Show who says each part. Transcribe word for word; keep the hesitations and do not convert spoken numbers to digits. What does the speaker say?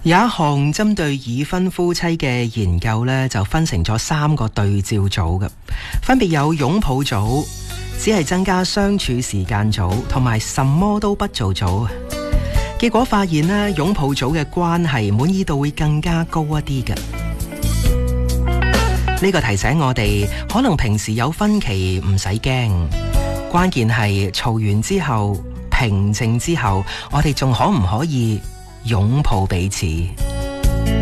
Speaker 1: 有一項針對已婚夫妻嘅研究呢，就分成咗三個對照組嘅，分別有擁抱組、只係增加相處時間組同埋什麼都不做組。結果發現呢，擁抱組嘅關係滿意度會更加高一啲嘅。呢個提醒我哋，可能平時有分歧唔使驚，關鍵係嘈完之後、平靜之後，我哋仲可唔可以擁抱彼此？